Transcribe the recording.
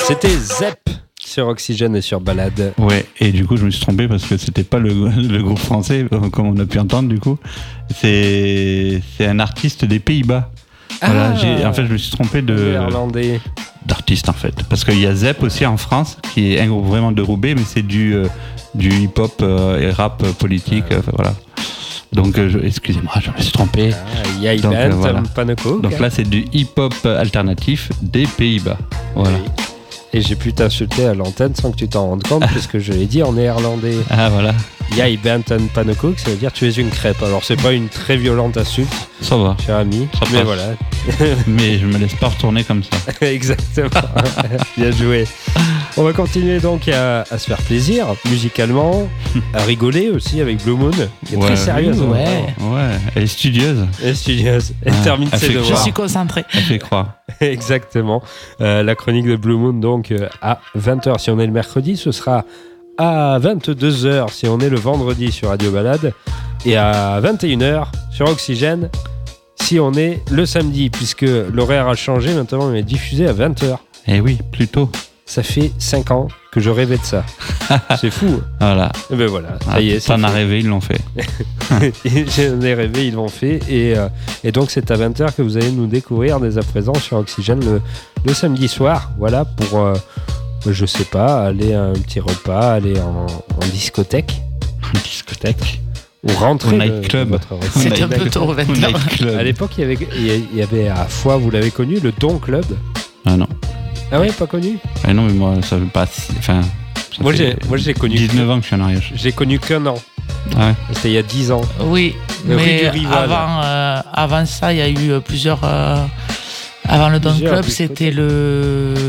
C'était Zep sur Oxygène et sur Balade. Ouais, et du coup je me suis trompé parce que c'était pas le groupe français comme on a pu entendre du coup. C'est un artiste des Pays-Bas. Voilà, en fait je me suis trompé d'artiste en fait. Parce qu'il y a Zep aussi en France, qui est un groupe vraiment de Roubaix, mais c'est du hip-hop et rap politique. Voilà. Donc, excusez-moi, je me suis trompé. Pannekoek. Donc là, c'est du hip-hop alternatif des Pays-Bas. Voilà. Oui. Et j'ai pu t'insulter à l'antenne sans que tu t'en rendes compte, puisque je l'ai dit en néerlandais. Ah, voilà. Jij bent een pannenkoek, ça veut dire tu es une crêpe. Alors, c'est pas une très violente insulte, ça va, cher ami. Ça mais passe. Voilà. Mais je me laisse pas retourner comme ça. Exactement. Bien joué. On va continuer donc à se faire plaisir musicalement, à rigoler aussi avec Blue Moon, qui est très sérieuse. Ouais, elle est studieuse. Elle termine ses devoirs. Je suis concentré. Elle fait croire. Exactement. La chronique de Blue Moon, donc à 20h si on est le mercredi, ce sera à 22h si on est le vendredi sur Radio Balade, et à 21h sur Oxygène si on est le samedi, puisque l'horaire a changé, maintenant on est diffusé à 20h. Eh oui, plus tôt. Ça fait 5 ans que je rêvais de ça. C'est fou. Voilà. Et ben voilà, ça y est. T'en as rêvé, ils l'ont fait. J'en ai rêvé, ils l'ont fait. Et donc c'est à 20h que vous allez nous découvrir dès à présent sur Oxygène le samedi soir. Voilà, pour, je sais pas, aller à un petit repas, aller en discothèque. En discothèque. Ou rentrer. Au nightclub. C'est un peu tôt, 20h. À l'époque, il y avait à Foix, vous l'avez connu, le Don Club. Ah non. Ah ouais, pas connu? Ah non, mais moi, ça veut pas. Enfin. Moi, j'ai connu. 19 ans que je suis en arrière. J'ai connu qu'un an. Ah ouais. C'était il y a 10 ans. Oui, mais avant ça, il y a eu plusieurs. Avant le Don Club, c'était le